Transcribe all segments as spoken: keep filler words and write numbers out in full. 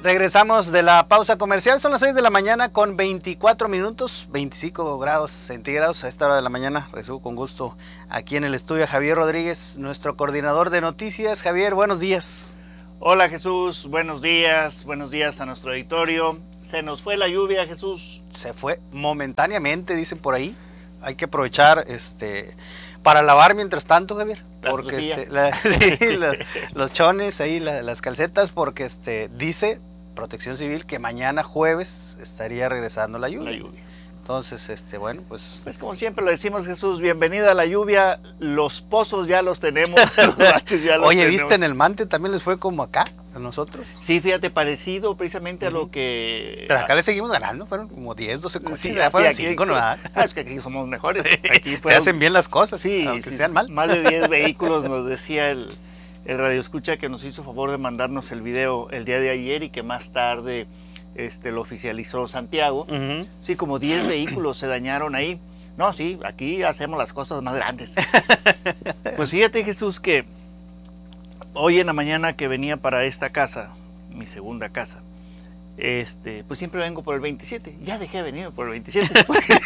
Regresamos de la pausa comercial, son las seis de la mañana con veinticuatro minutos, veinticinco grados centígrados a esta hora de la mañana. Recibo con gusto aquí en el estudio a Javier Rodríguez, nuestro coordinador de noticias. Javier, buenos días. Hola Jesús, buenos días, buenos días a nuestro auditorio. Se nos fue la lluvia, Jesús. Se fue momentáneamente, dicen por ahí. Hay que aprovechar este para lavar mientras tanto, Javier. Las porque este, la, sí, la, los chones ahí, la, las calcetas, porque este dice Protección Civil que mañana jueves estaría regresando la lluvia. La lluvia. Entonces, este, bueno, pues... Pues como siempre lo decimos, Jesús, bienvenida a la lluvia. Los pozos ya los tenemos, los baches ya los Oye, tenemos. ¿viste en el Mante también les fue como acá, a nosotros? Sí, fíjate, parecido precisamente uh-huh. a lo que... Pero acá le seguimos ganando, fueron como diez, doce coches, sí, ya fueron sí, cinco, ¿no? Ah, es que aquí somos mejores. Aquí fueron, se hacen bien las cosas, sí, aunque sí, sean mal. Más de diez vehículos, nos decía el, el radioescucha que nos hizo favor de mandarnos el video el día de ayer y que más tarde... Este, lo oficializó Santiago. Uh-huh. Sí, como diez vehículos se dañaron ahí. No, sí, aquí hacemos las cosas más grandes. Pues fíjate, Jesús, que hoy en la mañana que venía para esta casa, mi segunda casa, este, pues siempre vengo por el veintisiete. Ya dejé de venir por el veintisiete.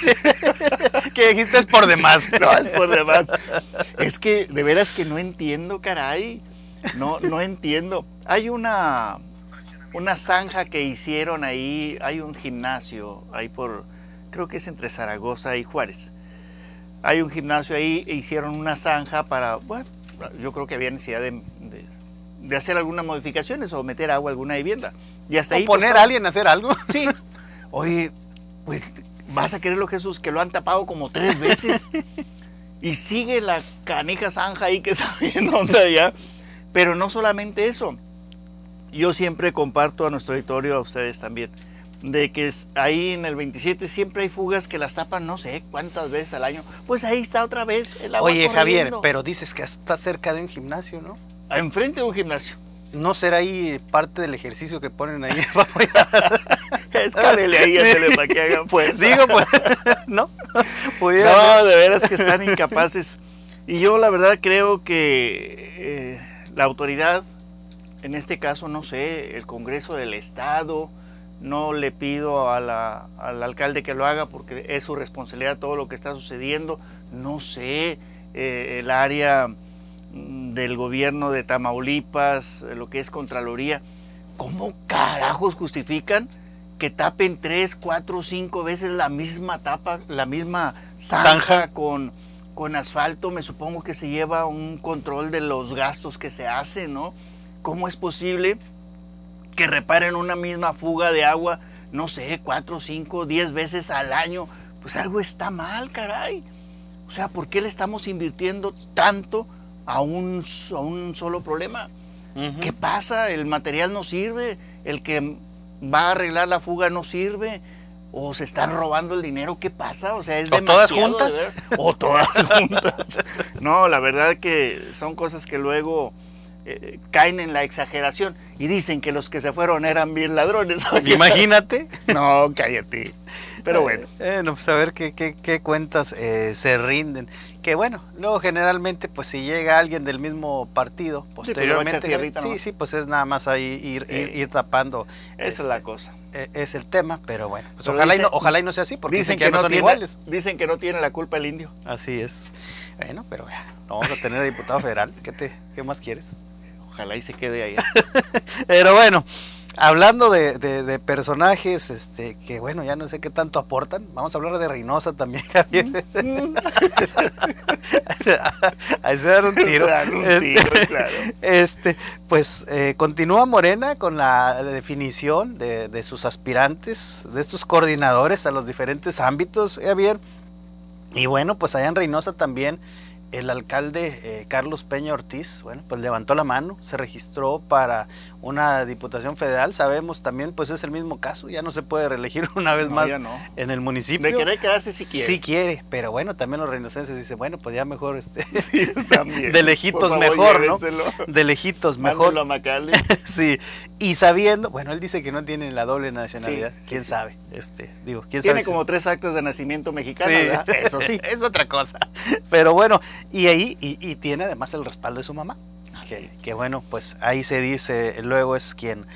¿Qué dijiste? Es por demás. No, es por demás. Es que de veras que no entiendo, caray. No, no entiendo. Hay una... Una zanja que hicieron ahí, hay un gimnasio ahí por, creo que es entre Zaragoza y Juárez. Hay un gimnasio ahí e hicieron una zanja para, bueno, yo creo que había necesidad de, de, de hacer algunas modificaciones o meter agua a alguna vivienda. Y hasta o ahí, poner pues, a alguien a hacer algo. Sí. Oye, pues vas a creerlo, Jesús, que lo han tapado como tres veces. Y sigue la canija zanja ahí que sabe en onda ya. Pero no solamente eso. Yo siempre comparto a nuestro auditorio, a ustedes también, de que ahí en el veintisiete siempre hay fugas que las tapan no sé cuántas veces al año. Pues ahí está otra vez el agua Oye, corriendo. Javier, pero dices que está cerca de un gimnasio, ¿no? Enfrente de un gimnasio. ¿No será ahí parte del ejercicio que ponen ahí? Escálele ahí, ándele para que hagan fuerza. Digo, pues, ¿no? No, de veras que están incapaces. Y yo la verdad creo que eh, la autoridad... En este caso, no sé, el Congreso del Estado, no le pido a la, al alcalde que lo haga porque es su responsabilidad todo lo que está sucediendo. No sé, eh, el área del gobierno de Tamaulipas, lo que es Contraloría, ¿cómo carajos justifican que tapen tres, cuatro, cinco veces la misma tapa, la misma zanja, zanja. Con, con asfalto? Me supongo que se lleva un control de los gastos que se hacen, ¿no? ¿Cómo es posible que reparen una misma fuga de agua, no sé, cuatro, cinco, diez veces al año? Pues algo está mal, caray. O sea, ¿por qué le estamos invirtiendo tanto a un, a un solo problema? Uh-huh. ¿Qué pasa? ¿El material no sirve? ¿El que va a arreglar la fuga no sirve? ¿O se están robando el dinero? ¿Qué pasa? O sea, es ¿O demasiado. todas juntas? De ¿O todas juntas? No, la verdad que son cosas que luego... Eh, caen en la exageración y dicen que los que se fueron eran bien ladrones. Imagínate. No, cállate. Pero bueno. Eh, no, pues a ver qué, qué, qué cuentas eh, se rinden. Que bueno, luego generalmente pues si llega alguien del mismo partido, posteriormente, sí, sí, sí, sí, pues es nada más ahí ir, eh, ir, ir tapando. Esa este, es la cosa. Eh, es el tema, pero bueno, pues pero ojalá, dicen, y no, ojalá y no sea así, porque dicen, dicen que, que no, no son tiene, iguales. Dicen que no tiene la culpa el indio. Así es. Bueno, pero ya, vamos a tener diputado federal. ¿Qué, te, qué más quieres? Ojalá y se quede ahí. Pero bueno, hablando de, de, de personajes este, que bueno, ya no sé qué tanto aportan, vamos a hablar de Reynosa también, Javier. Ahí se dan un tiro. Dar un tiro, este, claro. Este, pues eh, continúa Morena con la definición de, de sus aspirantes, de estos coordinadores a los diferentes ámbitos, Javier. Y bueno, pues allá en Reynosa también el alcalde eh, Carlos Peña Ortiz, bueno, pues levantó la mano, se registró para una diputación federal. Sabemos también, pues es el mismo caso, ya no se puede reelegir una vez no, más no. en el municipio. De querer quedarse si quiere. Sí quiere, pero bueno, también los reynosenses dicen, bueno, pues ya mejor este sí, también. de lejitos favor, mejor, ¿no? llévenselo. De lejitos mejor. A Macalde. Sí, y sabiendo, bueno, él dice que no tiene la doble nacionalidad, sí, quién sí, sabe, este, digo, quién tiene sabe. como si... tres actas de nacimiento mexicano, sí. ¿verdad? Eso sí. Es otra cosa, pero bueno, y ahí, y, y tiene además el respaldo de su mamá, que, que bueno, pues ahí se dice, luego es quien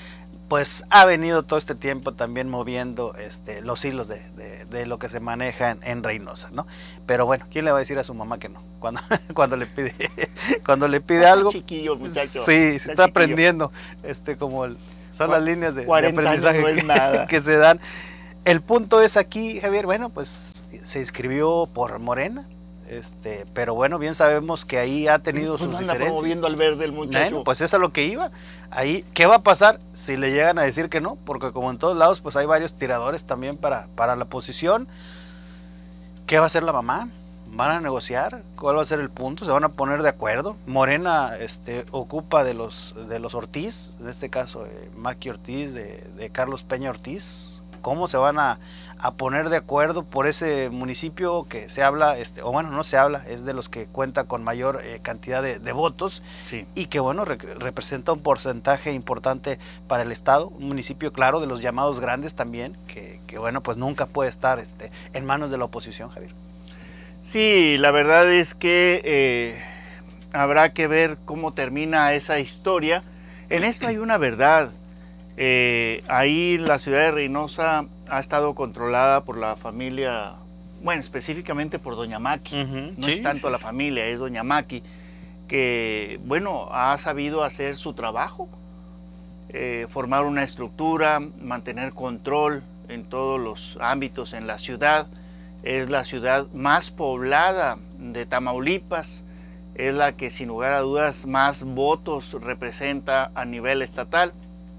pues ha venido todo este tiempo también moviendo este, los hilos de, de, de lo que se maneja en, en Reynosa, ¿no? Pero bueno, ¿quién le va a decir a su mamá que no? Cuando, cuando le pide, cuando le pide Está algo. chiquillo, muchacho. Sí, se está, está aprendiendo, este, como el, son las líneas de, de aprendizaje no es que, nada. que se dan. El punto es aquí, Javier, bueno, pues se inscribió por Morena. Este, pero bueno, bien sabemos que ahí ha tenido pues sus no anda diferencias. promoviendo al verde el muchacho. Bueno, pues eso es a lo que iba. Ahí, ¿qué va a pasar si le llegan a decir que no? Porque como en todos lados, pues hay varios tiradores también para, para la posición. ¿Qué va a hacer la mamá? ¿Van a negociar? ¿Cuál va a ser el punto? ¿Se van a poner de acuerdo? Morena este, ocupa de los, de los Ortiz, en este caso eh, Maqui Ortiz, de, de Carlos Peña Ortiz. ¿Cómo se van a, a poner de acuerdo por ese municipio que se habla, este, o bueno, no se habla, es de los que cuenta con mayor eh, cantidad de, de votos, sí. Y que bueno, re representa un porcentaje importante para el estado, un municipio claro de los llamados grandes también, que, que bueno, pues nunca puede estar este, en manos de la oposición, Javier. Sí, la verdad es que eh, habrá que ver cómo termina esa historia. En esto hay una verdad. Eh, ahí la ciudad de Reynosa ha estado controlada por la familia, bueno, específicamente por doña Maqui. Uh-huh. No sí, es tanto sí, la familia, es doña Maqui, que, bueno, ha sabido hacer su trabajo, eh, formar una estructura, mantener control en todos los ámbitos en la ciudad. Es la ciudad más poblada de Tamaulipas, es la que sin lugar a dudas más votos representa a nivel estatal.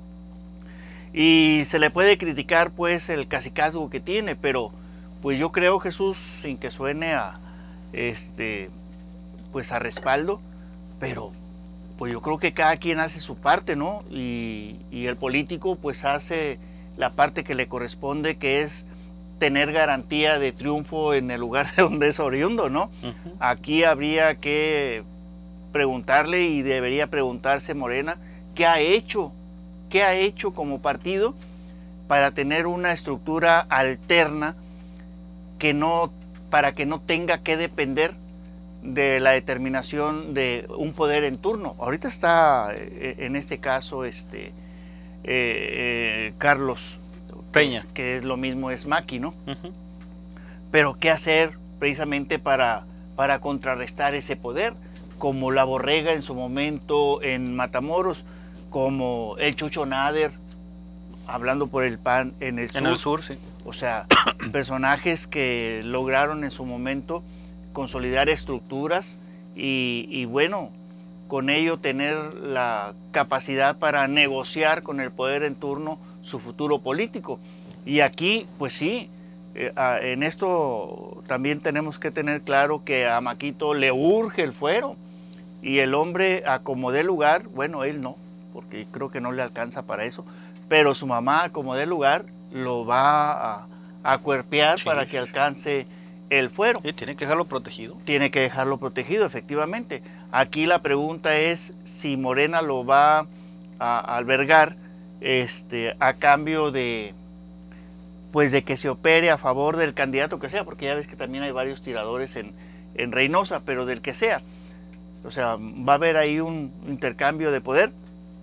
Y se le puede criticar pues el cacicazgo que tiene, pero pues yo creo, Jesús, sin que suene a este pues a respaldo, pero pues yo creo que cada quien hace su parte, ¿no? Y, y el político pues hace la parte que le corresponde, que es tener garantía de triunfo en el lugar de donde es oriundo, ¿no? Uh-huh. Aquí habría que preguntarle, y debería preguntarse Morena, ¿qué ha hecho? ¿Qué ha hecho como partido para tener una estructura alterna que no, para que no tenga que depender de la determinación de un poder en turno? Ahorita está, en este caso, este eh, eh, Carlos Peña, que, que es lo mismo, es Maqui, ¿no? Uh-huh. Pero ¿qué hacer precisamente para, para contrarrestar ese poder? Como la Borrega en su momento en Matamoros, como el Chucho Nader, hablando por el P A N en el sur. En el sur, sí. O sea, personajes que lograron en su momento consolidar estructuras y, y bueno, con ello tener la capacidad para negociar con el poder en turno su futuro político. Y aquí, pues sí, eh, en esto también tenemos que tener claro que a Maquito le urge el fuero, y el hombre a como dé lugar, bueno, él no, porque creo que no le alcanza para eso, pero su mamá, como dé lugar, lo va a, a cuerpear sí, para que alcance el fuero. Sí, tiene que dejarlo protegido. Tiene que dejarlo protegido, efectivamente. Aquí la pregunta es si Morena lo va a albergar este, a cambio de, pues de que se opere a favor del candidato que sea, porque ya ves que también hay varios tiradores en, en Reynosa, pero del que sea. O sea, va a haber ahí un intercambio de poder,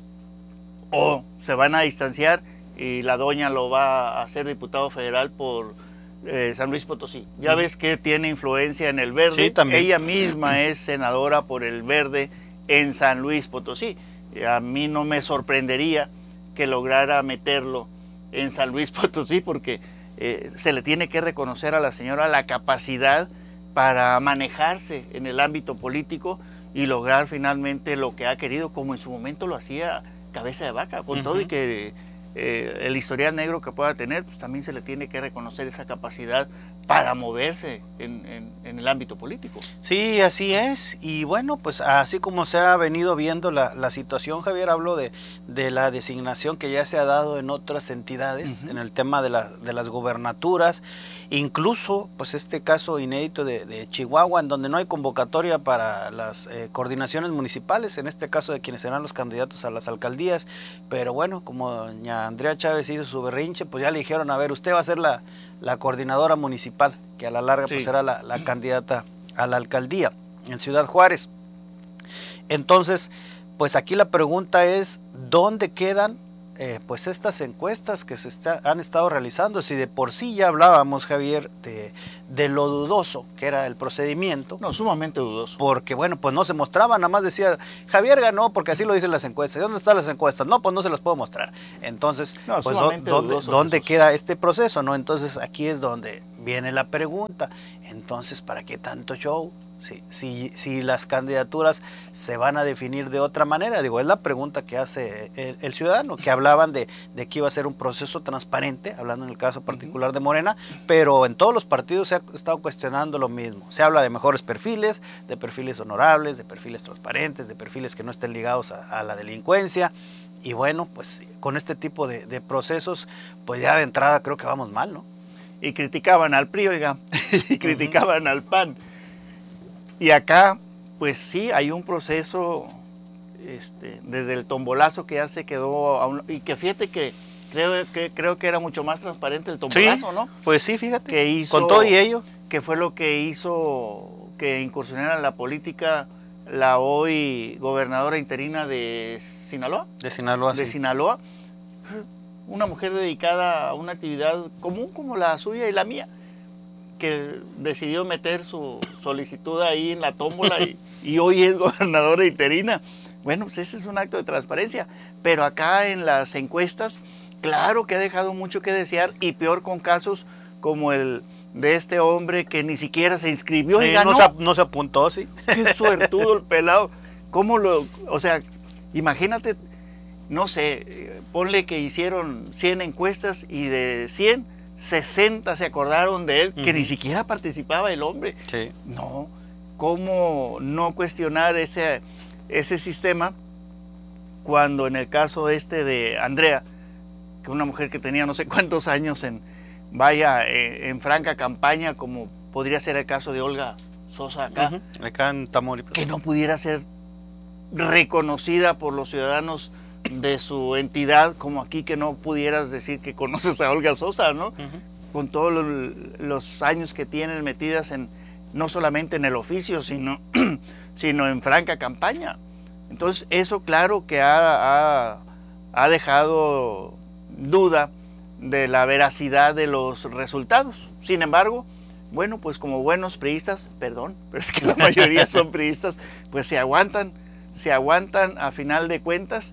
o se van a distanciar y la doña lo va a hacer diputado federal por eh, San Luis Potosí. Ya ves que tiene influencia en el Verde. Sí, también. Ella misma es senadora por el Verde en San Luis Potosí. A mí no me sorprendería que lograra meterlo en San Luis Potosí, porque eh, se le tiene que reconocer a la señora la capacidad para manejarse en el ámbito político y lograr finalmente lo que ha querido, como en su momento lo hacía Cabeza de Vaca, con uh-huh. todo y que eh, el historial negro que pueda tener, pues también se le tiene que reconocer esa capacidad para moverse en, en, en el ámbito político. Sí, así es, y bueno, pues así como se ha venido viendo la, la situación, Javier, hablo de, de la designación que ya se ha dado en otras entidades, uh-huh. en el tema de, la, de las gubernaturas, incluso pues este caso inédito de, de Chihuahua, en donde no hay convocatoria para las eh, coordinaciones municipales, en este caso de quienes serán los candidatos a las alcaldías, pero bueno, como doña Andrea Chávez hizo su berrinche, pues ya le dijeron, a ver, usted va a ser la, la coordinadora municipal, que a la larga sí. pues será la, la candidata a la alcaldía en Ciudad Juárez. Entonces, pues aquí la pregunta es, ¿dónde quedan eh, pues estas encuestas que se está, han estado realizando. Si de por sí ya hablábamos, Javier, de, de lo dudoso que era el procedimiento. No, sumamente dudoso. Porque bueno, pues no se mostraba, nada más decía, Javier ganó porque así lo dicen las encuestas. ¿Dónde están las encuestas? No, pues no se las puedo mostrar. Entonces, no, pues sumamente ¿dónde, dudoso, ¿dónde queda este proceso? ¿No? Entonces aquí es donde viene la pregunta. Entonces, ¿para qué tanto show? Si, si, si las candidaturas se van a definir de otra manera, digo, es la pregunta que hace el, el ciudadano, que hablaban de, de que iba a ser un proceso transparente, hablando en el caso particular de Morena, pero en todos los partidos se ha estado cuestionando lo mismo. Se habla de mejores perfiles, de perfiles honorables, de perfiles transparentes, de perfiles que no estén ligados a, a la delincuencia, y bueno, pues con este tipo de, de procesos, pues ya de entrada creo que vamos mal, ¿no? Y criticaban al P R I, oiga, y criticaban uh-huh. al P A N. Y acá, pues sí, hay un proceso, este, desde el tombolazo que ya se quedó, a un, y que fíjate que creo, que creo que era mucho más transparente el tombolazo, sí, ¿no? Pues sí, fíjate, que hizo, con todo y ello. Que fue lo que hizo que incursionara en la política la hoy gobernadora interina de Sinaloa. De Sinaloa, De sí. Sinaloa, una mujer dedicada a una actividad común como la suya y la mía, que decidió meter su solicitud ahí en la tómbola y, y hoy es gobernadora interina. Bueno, pues ese es un acto de transparencia, pero acá en las encuestas, claro que ha dejado mucho que desear, y peor con casos como el de este hombre que ni siquiera se inscribió y sí, ganó. No se, no se apuntó, sí. Qué suertudo el pelado. ¿Cómo lo...? O sea, imagínate, no sé, ponle que hicieron cien encuestas y de cien, sesenta se acordaron de él, uh-huh. que ni siquiera participaba el hombre. Sí. No, ¿cómo no cuestionar ese, ese sistema cuando en el caso este de Andrea, que una mujer que tenía no sé cuántos años en, vaya, eh, en franca campaña, como podría ser el caso de Olga Sosa acá, uh-huh. acá en Tamaulipas, que no pudiera ser reconocida por los ciudadanos de su entidad, como aquí que no pudieras decir que conoces a Olga Sosa, ¿no? Uh-huh. Con todos los, los años que tienen metidas en, no solamente en el oficio, sino, sino en franca campaña. Entonces eso claro que ha, ha, ha dejado duda de la veracidad de los resultados. Sin embargo, bueno, pues como buenos priistas, perdón, pero es que la mayoría son priistas, pues se aguantan, se aguantan a final de cuentas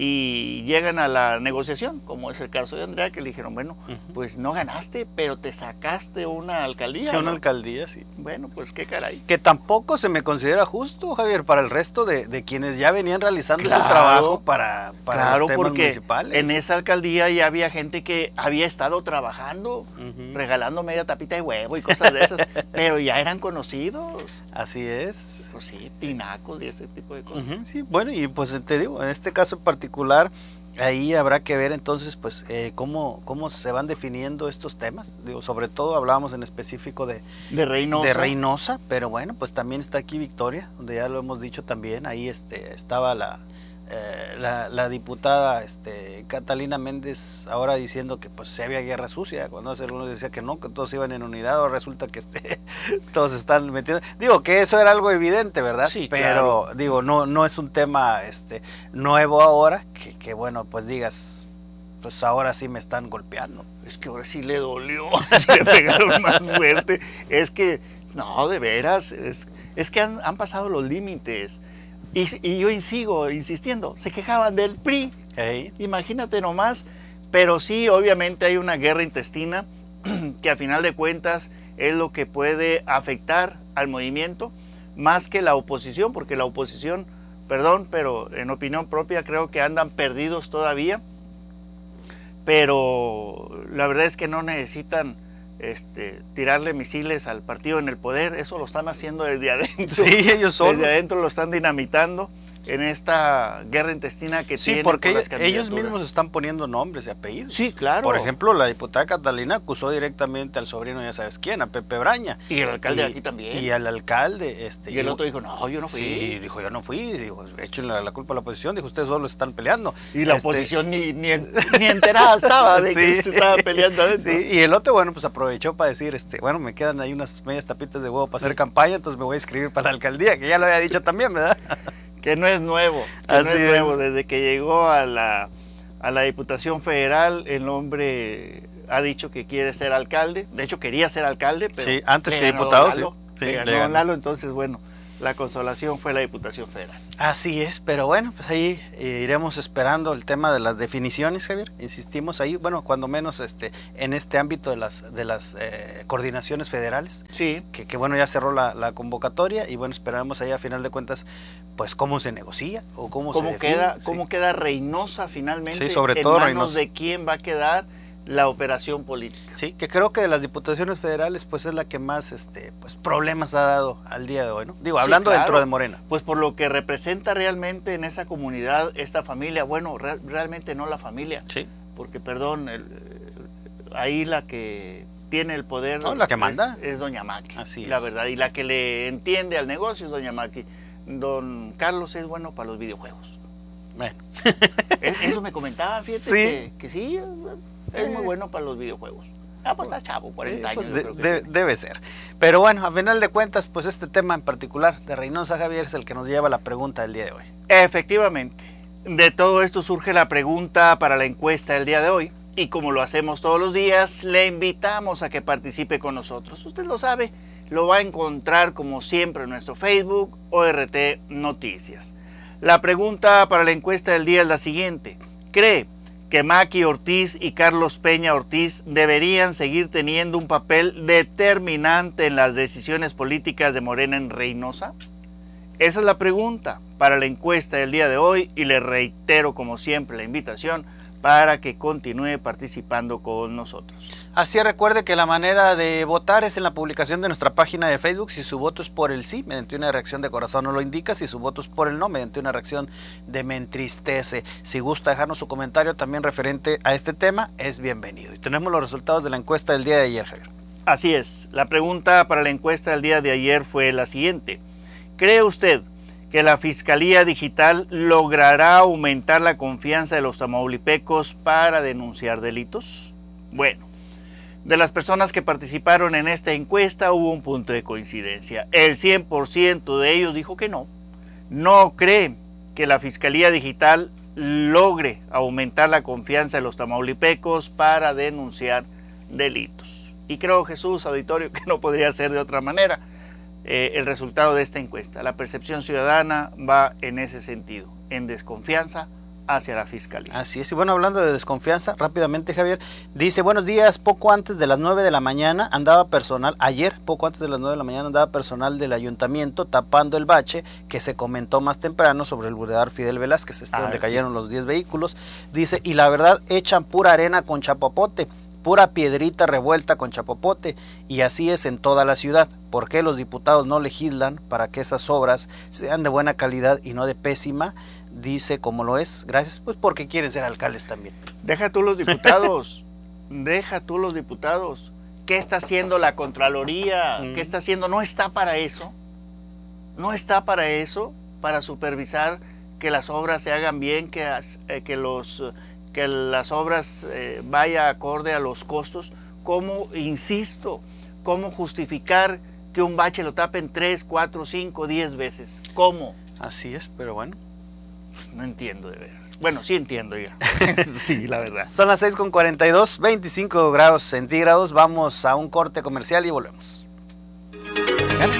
y llegan a la negociación, como es el caso de Andrea, que le dijeron, bueno, uh-huh. pues no ganaste, pero te sacaste una alcaldía. Sí, una ¿no? alcaldía, sí. Bueno, pues qué caray. Que tampoco se me considera justo, Javier, para el resto de, de quienes ya venían realizando claro, ese trabajo para, para claro, los temas porque municipales. En esa alcaldía ya había gente que había estado trabajando, uh-huh. regalando media tapita de huevo y cosas de esas, pero ya eran conocidos. Así es. Pues sí, tinacos y ese tipo de cosas. Uh-huh, sí, bueno, y pues te digo, en este caso en particular, ahí habrá que ver entonces, pues, eh, cómo, cómo se van definiendo estos temas. Digo, sobre todo hablábamos en específico de, de Reynosa. De Reynosa, pero bueno, pues también está aquí Victoria, donde ya lo hemos dicho también, ahí este, estaba la... Eh, la, la diputada este, Catalina Méndez ahora diciendo que pues si había guerra sucia, cuando hace algunos decía que no, que todos iban en unidad, o resulta que este, todos están metiendo, digo que eso era algo evidente, ¿verdad? Sí, pero claro. digo, no, no es un tema este, nuevo ahora, que, que bueno, pues digas, pues ahora sí me están golpeando. Es que ahora sí le dolió, se le pegaron más fuerte, es que, no, de veras, es, es que han, han pasado los límites. Y, y yo sigo insistiendo, se quejaban del P R I, hey. Imagínate nomás, pero sí, obviamente hay una guerra intestina que a final de cuentas es lo que puede afectar al movimiento, más que la oposición, porque la oposición, perdón, pero en opinión propia creo que andan perdidos todavía, pero la verdad es que no necesitan Este, tirarle misiles al partido en el poder, eso lo están haciendo desde adentro. Sí, ellos solos. Desde adentro lo están dinamitando en esta guerra intestina que sí, tienen. Porque ellos, ellos mismos están poniendo nombres y apellidos. Sí, claro. Por ejemplo, la diputada Catalina acusó directamente al sobrino, ya sabes quién, a Pepe Braña. Y el alcalde y, aquí también. Y al alcalde. Este, y el otro dijo, no, yo no fui. Sí, dijo, yo no fui. Dijo, echen la, la culpa a la oposición. Dijo, ustedes solo están peleando. Y la este... oposición ni, ni, ni enterada estaba de sí. que se estaba peleando adentro. Sí, y el otro, bueno, pues aprovechó para decir, este, bueno, me quedan ahí unas medias tapitas de huevo para hacer campaña, entonces me voy a inscribir para la alcaldía, que ya lo había dicho también, ¿verdad? Que no es nuevo, que Así no es, es nuevo, desde que llegó a la, a la Diputación Federal. El hombre ha dicho que quiere ser alcalde, de hecho quería ser alcalde, pero sí, antes que diputado, sí. Sí, le ganó Don Lalo, entonces bueno, la consolación fue la Diputación Federal. Así es, pero bueno, pues ahí eh, iremos esperando el tema de las definiciones, Javier. Insistimos ahí, bueno, cuando menos este en este ámbito de las de las eh, coordinaciones federales. Sí. Que, que bueno, ya cerró la, la convocatoria y bueno, esperamos ahí a final de cuentas, pues cómo se negocia o cómo, ¿Cómo se define. queda, Sí. cómo queda Reynosa finalmente, sí, sobre en todo manos Reynosa. de quién va a quedar la operación política. Sí, que creo que de las diputaciones federales pues es la que más este pues problemas ha dado al día de hoy, ¿no? Digo, hablando sí, claro, dentro de Morena. Pues por lo que representa realmente en esa comunidad esta familia, bueno, re realmente no la familia. Sí. Porque perdón, el, ahí la que tiene el poder, no, la que manda es, es doña Maki. Así es. La verdad, y la que le entiende al negocio es doña Maki. Don Carlos es bueno para los videojuegos. Bueno. Eso me comentaba, fíjate sí. Que, que sí, es muy bueno para los videojuegos. Ah, pues está chavo, cuarenta eh, pues años. De, creo que de, debe ser. Pero bueno, a final de cuentas, pues este tema en particular de Reynosa, Javier, es el que nos lleva a la pregunta del día de hoy. Efectivamente. De todo esto surge la pregunta para la encuesta del día de hoy. Y como lo hacemos todos los días, le invitamos a que participe con nosotros. Usted lo sabe, lo va a encontrar como siempre en nuestro Facebook, O R T Noticias. La pregunta para la encuesta del día es la siguiente. ¿Cree que Maki Ortiz y Carlos Peña Ortiz deberían seguir teniendo un papel determinante en las decisiones políticas de Morena en Reynosa? Esa es la pregunta para la encuesta del día de hoy y le reitero como siempre la invitación para que continúe participando con nosotros. Así es, recuerde que la manera de votar es en la publicación de nuestra página de Facebook. Si su voto es por el sí, mediante una reacción de corazón no lo indica. Si su voto es por el no, mediante una reacción de me entristece. Si gusta dejarnos su comentario también referente a este tema, es bienvenido. Y tenemos los resultados de la encuesta del día de ayer, Javier. Así es, la pregunta para la encuesta del día de ayer fue la siguiente. ¿Cree usted que la Fiscalía Digital logrará aumentar la confianza de los tamaulipecos para denunciar delitos? Bueno, de las personas que participaron en esta encuesta hubo un punto de coincidencia. El cien por ciento de ellos dijo que no. No cree que la Fiscalía Digital logre aumentar la confianza de los tamaulipecos para denunciar delitos. Y creo, Jesús, auditorio, que no podría ser de otra manera. Eh, el resultado de esta encuesta. La percepción ciudadana va en ese sentido, en desconfianza hacia la Fiscalía. Así es, y bueno, hablando de desconfianza, rápidamente Javier, dice, buenos días, poco antes de las nueve de la mañana andaba personal, ayer, poco antes de las nueve de la mañana andaba personal del ayuntamiento tapando el bache que se comentó más temprano sobre el Boulevard Fidel Velázquez, este ah, donde sí. cayeron los diez vehículos, dice, y la verdad, echan pura arena con chapopote, pura piedrita revuelta con chapopote, y así es en toda la ciudad. ¿Por qué los diputados no legislan para que esas obras sean de buena calidad y no de pésima? Dice como lo es, gracias, pues porque quieren ser alcaldes también. Deja tú los diputados, deja tú los diputados. ¿Qué está haciendo la Contraloría? Mm. ¿Qué está haciendo? ¿No está para eso? ¿No está para eso? Para supervisar que las obras se hagan bien, que, eh, que los... que las obras eh, vaya acorde a los costos. ¿Cómo, insisto, cómo justificar que un bache lo tapen tres, cuatro, cinco, diez veces? ¿Cómo? Así es, pero bueno. Pues no entiendo de veras. Bueno, sí entiendo ya. Sí, la verdad. Son las seis con cuarenta y dos, veinticinco grados centígrados. Vamos a un corte comercial y volvemos. ¿Bien?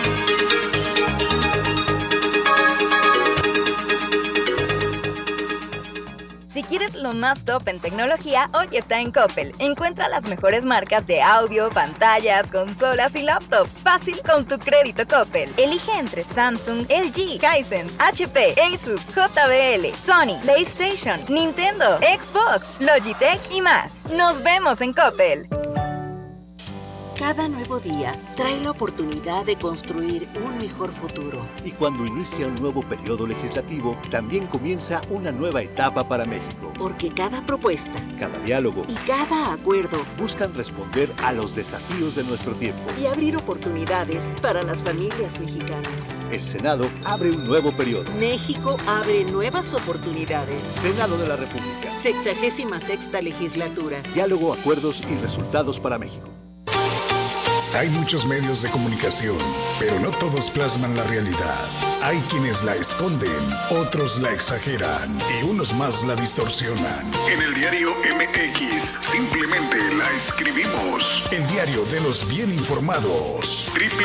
Si quieres lo más top en tecnología, hoy está en Coppel. Encuentra las mejores marcas de audio, pantallas, consolas y laptops. Fácil con tu crédito Coppel. Elige entre Samsung, L G, Hisense, H P, Asus, J B L, Sony, PlayStation, Nintendo, Xbox, Logitech y más. Nos vemos en Coppel. Cada nuevo día trae la oportunidad de construir un mejor futuro. Y cuando inicia un nuevo periodo legislativo, también comienza una nueva etapa para México. Porque cada propuesta, cada diálogo y cada acuerdo buscan responder a los desafíos de nuestro tiempo y abrir oportunidades para las familias mexicanas. El Senado abre un nuevo periodo. México abre nuevas oportunidades. Senado de la República. Sexagésima sexta legislatura. Diálogo, acuerdos y resultados para México. Hay muchos medios de comunicación, pero no todos plasman la realidad. Hay quienes la esconden, otros la exageran y unos más la distorsionan. En el diario M X simplemente la escribimos. El diario de los bien informados. Triple